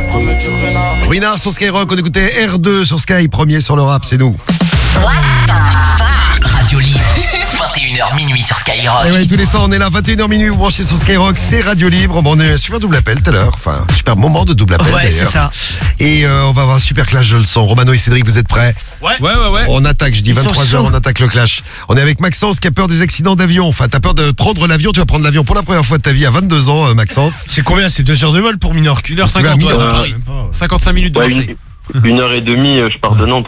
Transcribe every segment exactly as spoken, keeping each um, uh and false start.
Ruinard sur Skyrock, on écoutait R deux sur Sky, premier sur le rap, c'est nous. What the fuck? Radio Libre, vingt et une heures minuit sur Skyrock. Et ouais, tous les soirs, on est là, vingt et une heures minuit, vous branchez sur Skyrock, c'est Radio Libre. Bon, on est super double appel tout à l'heure, enfin, super moment de double appel Ouais, d'ailleurs. c'est ça. Et euh, on va avoir un super clash, je le sens. Romano et Cédric, vous êtes prêts? Ouais, ouais, ouais. ouais. On attaque, je dis Ils sont vingt-trois heures, chauds. on attaque le clash. On est avec Maxence qui a peur des accidents d'avion. Enfin, t'as peur de prendre l'avion, tu vas prendre l'avion pour la première fois de ta vie à vingt-deux ans, euh, Maxence. C'est combien? C'est deux heures de vol pour Minorque? une heure Tu vas à cinquante, Minorque. ouais, de Paris. cinquantacinq minutes de Ouais, Marseille. une, une heure et demie, euh, je pars de Nantes.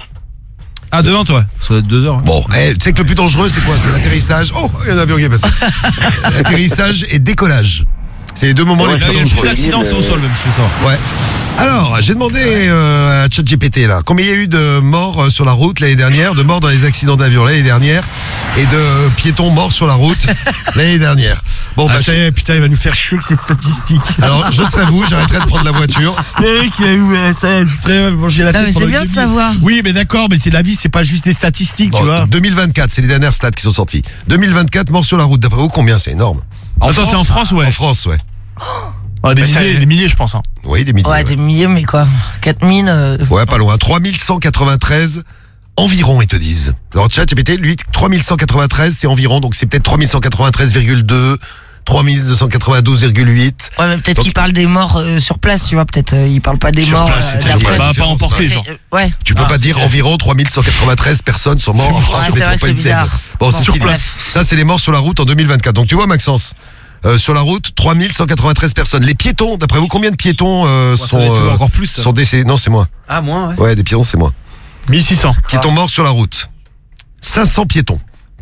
Ah, de Nantes, ouais. Ça doit être deux heures. Bon, eh, tu sais que le plus dangereux, c'est quoi? C'est l'atterrissage. Oh, il y a un avion qui est passé. Atterrissage et décollage. C'est les deux moments Ouais, les Là, plus il y a le plus dangereux. d'accidents, c'est au sol, même, je fais ça. Ouais. Alors, j'ai demandé euh, à ChatGPT là, combien il y a eu de morts euh, sur la route l'année dernière, de morts dans les accidents d'avion l'année dernière, et de piétons morts sur la route l'année dernière. Bon, Ah, bah, ça y est, putain, il va nous faire chier avec cette statistique. alors, je serai vous, j'arrêterai de prendre la voiture. Le mec, il a eu, ça y est, je suis prêt à manger la Non, tête mais c'est pendant bien une de demi-heure. savoir. Oui, mais d'accord, mais c'est la vie, c'est pas juste des statistiques, Bon, tu vois. deux mille vingt-quatre, c'est les dernières stats qui sont sorties. deux mille vingt-quatre, morts sur la route. D'après vous, combien? C'est énorme. Attends, c'est en France, ouais. En France, ouais. Ah, des Mais ça- milliers, des milliers, je pense. Hein. Oui, des milliers. Ouais, Ouais, des milliers, mais quoi quatre mille euh... Ouais, pas loin. trois mille cent quatre-vingt-treize environ, ils te disent. Alors, ChatGPT, lui, trois mille cent quatre-vingt-treize, c'est environ, donc c'est peut-être trois mille cent quatre-vingt-treize virgule deux, trois mille deux cent quatre-vingt-douze virgule huit. Ouais, mais peut-être Donc- qu'il parle des morts euh, sur place, tu vois. Peut-être euh, il parle pas des Sur morts. place, c'est d'après. toujours pas Bah, pas différence, emporté, C'est- genre. euh, ouais. Tu peux Ah, pas dire ok. environ trois mille cent quatre-vingt-treize personnes sont mortes en France Ouais, c'est vrai que c'est métropolitaine. bizarre. Bon, Bon, c'est ce sur qu'il dit. place. Ça, c'est les morts sur la route en deux mille vingt-quatre. Donc, tu vois, Maxence, euh, sur la route, trois mille cent quatre-vingt-treize personnes. Les piétons, d'après vous, combien de piétons euh, Ça sont, doit être euh, encore plus, ça. sont décédés? Non, c'est moi. Ah, moins, ouais. Ouais, des piétons, c'est moi. mille six cents. Piétons morts sur la route. cinq cents piétons.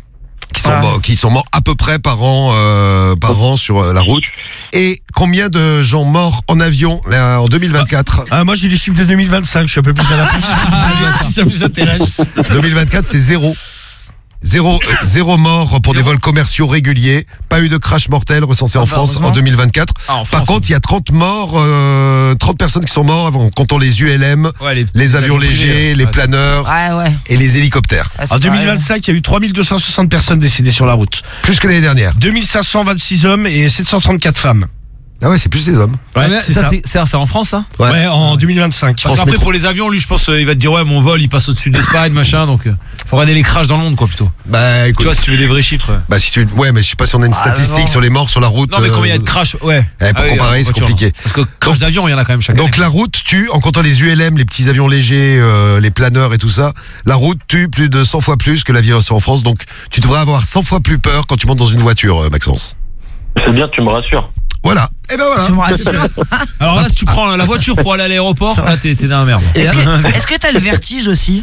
Qui sont, Ah. morts, qui sont morts à peu près par an, euh, par an sur euh, la route. Et combien de gens morts en avion là, en deux mille vingt-quatre? Ah, moi, j'ai les chiffres de deux mille vingt-cinq, je suis un peu plus à la pêche. Si ça vous intéresse. deux mille vingt-quatre, c'est zéro. Zéro, euh, zéro mort pour des vols commerciaux réguliers. Pas eu de crash mortel recensé en Ah bah, France en heureusement. deux mille vingt-quatre. Ah, en Par France, contre, il y a trente morts, euh, trente personnes qui sont mortes en comptant les U L M, ouais, les avions légers, privés, les ouais. planeurs Ouais, ouais. et les hélicoptères. Ah, c'est En pareil. deux mille vingt-cinq, il y a eu trois mille deux cent soixante personnes décédées sur la route. Plus que l'année dernière. deux mille cinq cent vingt-six hommes et sept cent trente-quatre femmes. Ah ouais, c'est plus les hommes. Ouais, Ah, mais c'est ça, ça. c'est- c'est c'est en France, ça? Ouais. Ouais, en deux mille vingt-cinq. Parce France qu'après, Métro. pour les avions, lui, je pense, euh, il va te dire, ouais, mon vol, il passe au-dessus de l'Espagne, machin, donc euh, faut regarder les crashs dans le monde, quoi, plutôt. Bah Tu écoute. vois, si tu veux des vrais chiffres. euh. Bah si tu, ouais, mais je sais pas si on a une Ah, statistique non. sur les morts sur la route. Non, mais combien il y a de euh, crashs? Ouais. eh, pour Ah oui, comparer, en c'est voiture. compliqué. Parce que crash Donc- d'avion, il y en a quand même chaque Donc année. la route tue, en comptant les U L M, les petits avions légers, euh, les planeurs et tout ça, la route tue plus de cent fois plus que l'aviation en France. Donc tu devrais avoir cent fois plus peur quand tu montes dans une voiture, euh, Maxence. C'est bien, tu me rassures. Voilà. Et ben voilà. Tu me rassures. Alors là, si tu prends la voiture pour aller à l'aéroport, Ça va. là, t'es t'es dans la merde. Est-ce que est-ce que t'as le vertige aussi?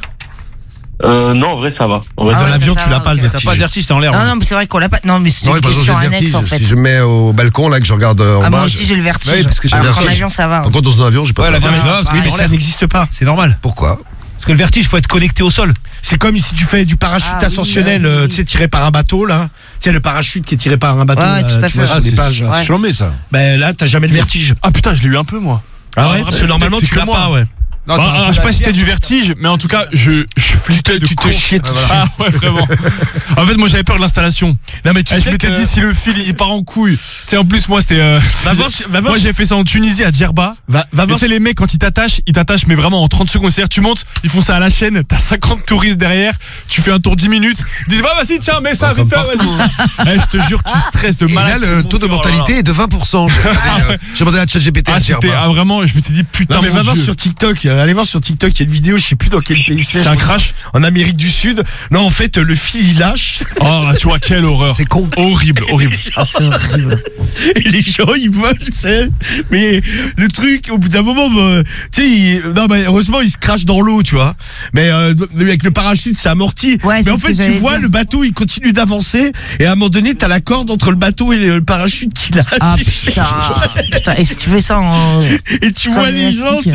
Euh, non, en vrai, ça va. En vrai, Ah Dans ouais, l'avion, ça, ça tu l'as va, pas ok. le T'as vertige. pas de vertige, t'es en l'air. Non, hein. non, mais c'est vrai qu'on l'a pas. Non, mais c'est Non, une par exemple, question j'ai le annexe en vertige. fait. Si je me mets au balcon là que je regarde euh, en Ah, bas, moi aussi je- j'ai le vertige. Ouais, parce que j'ai le Alors qu'en vertige. avion ça va. en compte dans un avion, j'ai pas Ouais, peur. l'avion, Ouais, tu vas, parce que pareil. Mais en ça l'air. n'existe pas. C'est normal. Pourquoi? Parce que le vertige, il faut être connecté au sol. C'est comme si tu fais du parachute Ah, oui, ascensionnel, oui, oui. euh, tu sais, tiré par un bateau, là. Tu sais, le parachute qui est tiré par un bateau. Ouais, là, tout à tu vois, fait. sur des pages. Ouais. chambé ça. Ben là, t'as jamais le vertige. Ah putain, je l'ai eu un peu moi. Ah ouais? Ah, Parce que normalement, c'est tu que l'as moi. pas, ouais. Non, Ah, tu- ah, je sais pas si c'était du vertige, mais en tout cas, je, je flippais de tu con. te chiais dessus. Ah ouais, vraiment. En fait, moi j'avais peur de l'installation. Non, mais tu Et je sais m'étais que- dit, si le fil il part en couille. Tu sais, en plus, moi c'était. euh, Va voir, va voir- moi j'ai fait ça en Tunisie, à Djerba. Va, va Et voir. tu sais, les mecs, quand ils t'attachent, ils t'attachent, mais vraiment en trente secondes. C'est-à-dire, tu montes, ils font ça à la chaîne, t'as cinquante touristes derrière, tu fais un tour dix minutes, ils disent, va, vas-y, tiens, mets ça, vite fait, vas-y. Eh, je te jure, tu stresses de Et malade. là, le taux de mortalité est de vingt pour cent. J'ai regardé, euh, j'ai demandé à ChatGPT Ah, à c'était, Djerba. ah, vraiment, je m'étais dit, putain, Non, mais mon va voir Dieu. sur TikTok. euh, Allez voir sur TikTok, il y a une vidéo, je sais plus dans quel pays c'est. C'est un crash. En Amérique du Sud. Non, en fait, le fil il lâche Oh, tu vois, quelle horreur. C'est con. Horrible, horrible. Ah, c'est horrible. et les gens ils volent, tu sais. Mais le truc, au bout d'un moment, bah, tu sais, il- non, mais heureusement, il se crache dans l'eau, tu vois. Mais euh, avec le parachute, c'est amorti. Ouais, mais c'est en ce fait, que tu j'allais vois, dire. le bateau, il continue d'avancer. Et à un moment donné, t'as la corde entre le bateau et le parachute qui lâche. Ah putain. Putain. Et si tu fais ça en et tu vois les gens, gymnastique.